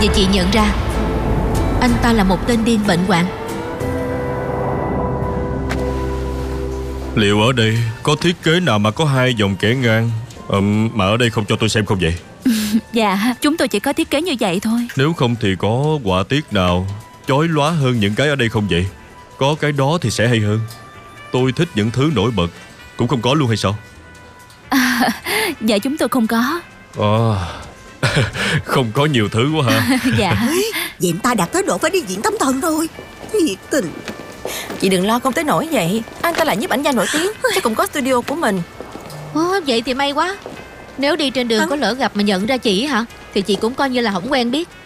và chị nhận ra anh ta là một tên điên bệnh hoạn. Liệu ở đây có thiết kế nào mà có hai dòng kẻ ngang mà ở đây không cho tôi xem không vậy? Dạ, chúng tôi chỉ có thiết kế như vậy thôi. Nếu không thì có họa tiết nào chói lóa hơn những cái ở đây không vậy? Có cái đó thì sẽ hay hơn. Tôi thích những thứ nổi bật. Cũng không có luôn hay sao? Dạ chúng tôi không có. Không có nhiều thứ quá hả? Dạ. Vậy ta đạt tới độ phải đi diễn tâm thần rồi. Thiệt tình. Chị đừng lo không tới nổi vậy. Anh ta là nhiếp ảnh gia nổi tiếng, chắc cũng có studio của mình. Vậy thì may quá. Nếu đi trên đường có lỡ gặp mà nhận ra chị hả, thì chị cũng coi như là không quen biết.